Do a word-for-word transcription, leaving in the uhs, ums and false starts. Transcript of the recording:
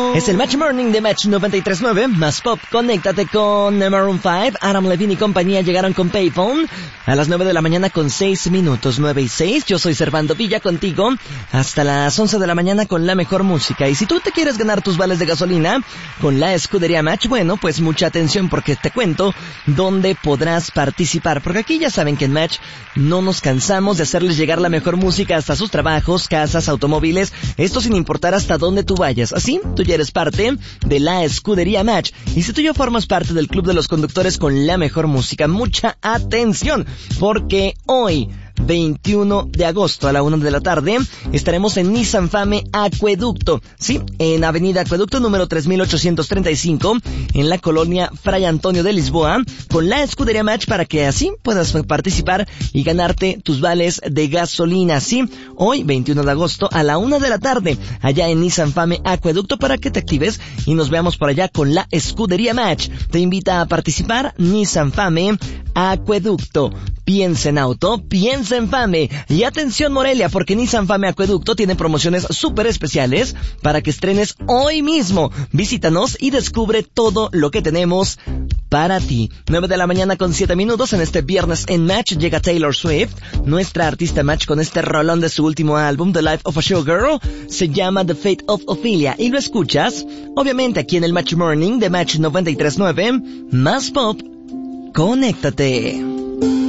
Es el Match Morning de Match noventa y tres punto nueve, más pop. Conéctate con Maroon cinco, Adam Levine y compañía llegaron con Payphone a las nueve de la mañana con seis minutos, nueve y seis. Yo soy Servando Villa contigo hasta las once de la mañana con la mejor música. Y si tú te quieres ganar tus vales de gasolina con la escudería Match, bueno, pues mucha atención porque te cuento dónde podrás participar. Porque aquí ya saben que en Match no nos cansamos de hacerles llegar la mejor música hasta sus trabajos, casas, automóviles, esto sin importar hasta dónde tú vayas. Así, tú ya eres parte de la escudería Match. Y si tú ya formas parte del club de los conductores con la mejor música, mucha atención, porque hoy, veintiuno de agosto a la una de la tarde, estaremos en Nissan Fame Acueducto, sí, en Avenida Acueducto número tres mil ochocientos treinta y cinco, en la colonia Fray Antonio de Lisboa, con la escudería Match para que así puedas participar y ganarte tus vales de gasolina, sí, hoy, veintiuno de agosto a la una de la tarde, allá en Nissan Fame Acueducto para que te actives y nos veamos por allá con la escudería Match. Te invita a participar Nissan Fame Acueducto. Piensa en auto, piensa en Fame. Y atención Morelia, porque Nissan Fame Acueducto tiene promociones súper especiales para que estrenes hoy mismo. Visítanos y descubre todo lo que tenemos para ti. nueve de la mañana con siete minutos en este viernes en Match llega Taylor Swift, nuestra artista Match con este rolón de su último álbum, The Life of a Showgirl. Se llama The Fate of Ophelia y lo escuchas, obviamente aquí en el Match Morning de Match noventa y tres punto nueve, más pop. Conéctate.